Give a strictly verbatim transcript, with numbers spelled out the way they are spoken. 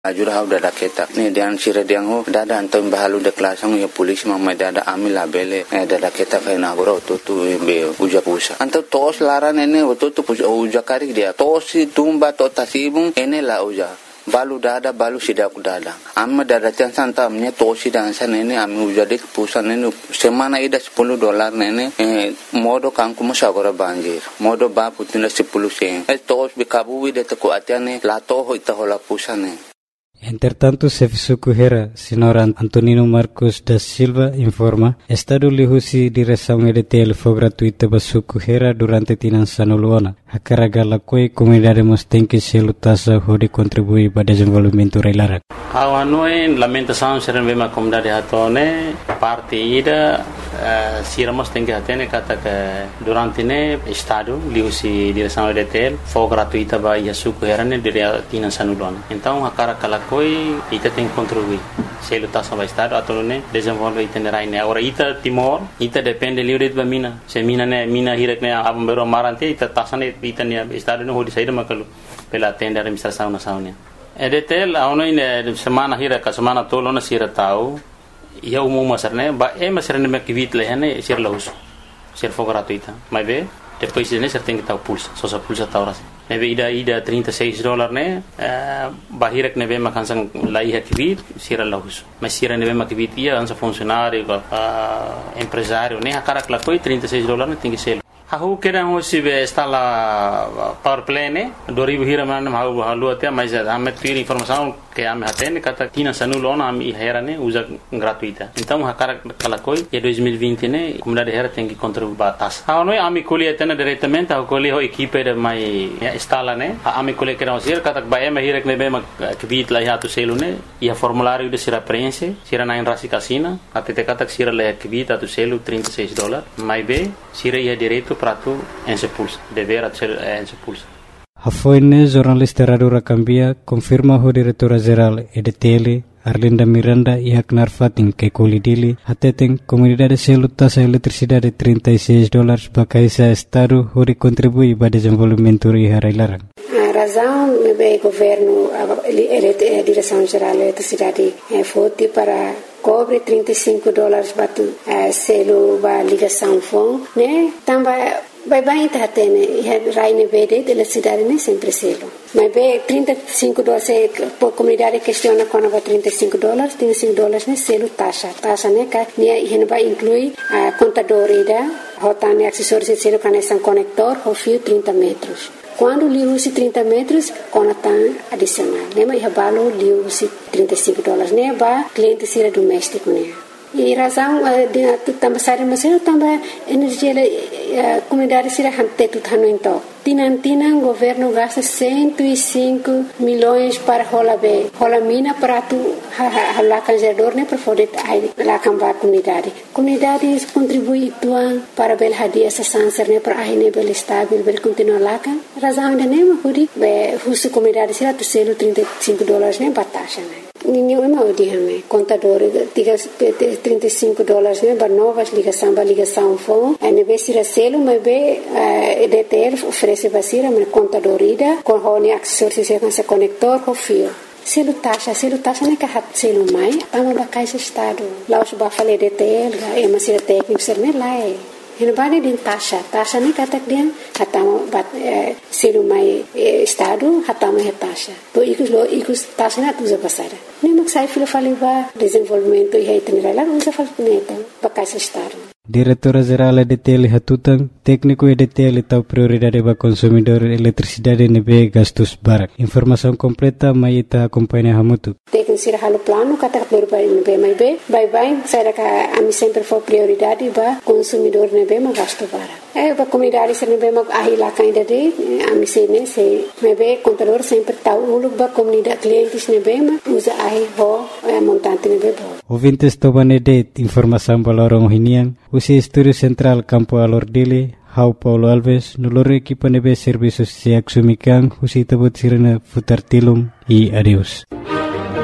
Ajur hau dada ketak ni dian sira diang ho dada antam bahalu de klasang ya polisi mama dada amil labele eh dada ketak kai na goro tu tu be uja pusa antam tos laran ene tu tu uja kari dia tosi tumba to tasibung ene la uja balu dada balu sidak dada amma dada chan santa amnya tosi dan san ene ami uja dik pusan ene semana ida sepuluh dolar nene eh modo kangku musagora banjir modo ba putina sepuluh sen eh tos be kabu ide te ko atiane la to ho ita hola pusane. Entretanto, Sefisu Kuhera, senhor Antonino Marcos da Silva, informa, Estado lihusi direção E D T L foi gratuita basu Kuhera durante tinan sanuluana. A carga la coi comunidade mostém que se lutassa hode contribui para desenvolvimento reilara. A noi lamentação serem bem a comunidade hatone parte ida sira mostém que hatene kata que durante ne Estado lihusi direção E D T L foi gratuita ba yasu Kuhera ne durante tinan sanuluana. Então a carga la coi ita tem que contribuir se lutação vai Estado atau ne desenvolve itinerário ne agora ita Timor ita depende livre de mina se mina ne mina hirek ne abambero marante ita tasane ita ne Estado no hodi saída makalu pela tenda administração nacional E D T L a noi ne semana hirek ka semana tolo na sira tau ia umum masarne ba e masarne me kivit le hane sir laus sir fo gratuita mas be depois ne ser tem que tau pulsa só sa pulsa tau ras nebe ida ida trinta e seis dólares ne bahirek nebe makansang lai hakivit sira laus mas sira nebe makivit ia ansa funcionário empresário ne hakara la coi trinta e seis dólares tem que ser Hahu kira ho si be stala power plane dua ribu hira man hahu halu atia mas amet pir informação que am hatene kata tina sanulona am herane usa gratuita então hakara kala koi e dois mil e vinte ne comunidade hera tem que contribuir batas ha noi am colhi atena diretamente ha colhi ho equipe de mai stala ne am colhi kira sir kata ba em hira ne be ma kvit la hatu selune ia formulário de sira prense sira na rasi casina atete kata sira le kvit atu selu trinta e seis dólares mai be sira ia direito prato en sepulsa dever a ser en sepulsa. A foine jornalista Radura Cambia confirma o diretora-geral E D T L Arlinda Miranda e Aknar Fatin que colidili ateten comunidade se lutassa eletricidade trinta e seis dólares para caisa Estado hori contribui para desenvolvimento e harailaran. A razão é o governo, a direção-geral da eletricidade foi para cobre trinta e cinco dólares batu selo ba ligação fon né também vai bem tá tene raine vede de eletricidade né sempre selo mas be trinta e cinco dólares por comunidade questiona quando vai trinta e cinco dólares trinta e cinco dólares né selo taxa taxa né que né ele vai incluir a contador ida rotane acessórios selo conexão conector o fio trinta metros. Quando liu-se trinta metros, conectam adicional. Lembra que o liu-se trinta e cinco dólares, né? Ba cliente sira doméstico, né? E razão de também sair mas eu também energia a comunidade sira hante tudo hano então. Tinan tinan governo gasta cento e cinco milhões para rola be rola mina para tu lá canjador né para poder lá cambar comunidade. Comunidade contribui tuan para bel hadia essa sanser né para aí né bel estável bel continuar lá kan. Razão de né huri be husu comunidade sira tu selo trinta e cinco dólares né batasha né. Ninguém me diz contador diga trinta e cinco dólares né para novas ligação para ligação fone aí be sira selo mas be E D T L oferece basira mas contador ida com hone acessórios se com conector com fio selo taxa selo taxa né que hat selo mai tama ba caixa estado lá os ba fale E D T L é mas sira técnico ser né lá é Ele bade din taxa, taxa ni katak dia hatama bat selu mai estado hatama he taxa. To ikus lo ikus taxa na tuza pasara. Ni maksai filo faliba desenvolvimento e itinerário lá usa falneta bakais estado. Diretora-geral E D T L Hatutang, técnico E D T L tahu prioridade para consumidor eletricidade nebe gastos barak. Informação completa mai ita acompanha hamutu. Técnico sira halo plano kata prioridade nebe mai be, bye bye, saya ka ami sempre for prioridade ba consumidor nebe ma gasto barak. Eh ba comunidade sira nebe ma ahila kainda de ami sene se nebe contador sempre tahu uluk ba comunidade clientes nebe ma usa ahi ho montante nebe bo. Ouvintes tobane de informação balorong hinian usi Estúdio Central Campo Alordili, Hau Paulo Alves, nulore equipa nebe serviços se axumikan, usi tabut sirena futar tilum e adeus.